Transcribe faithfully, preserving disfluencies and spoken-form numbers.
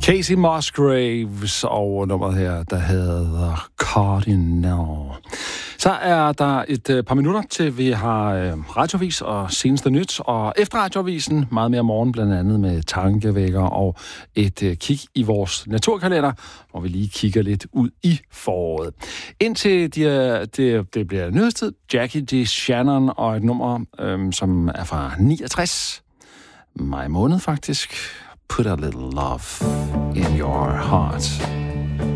Casey Musgraves og nummeret her, der hedder Cardinal. Så er der et øh, par minutter til, vi har øh, radioavis og seneste nyt, og efter radioavisen meget mere morgen, blandt andet med tankevækker og et øh, kig i vores naturkalender, hvor vi lige kigger lidt ud i foråret. Indtil de, det, det bliver nyhedstid, Jackie D. Shannon og et nummer, øh, som er fra niogtres, maj måned faktisk. Put a little love in your heart.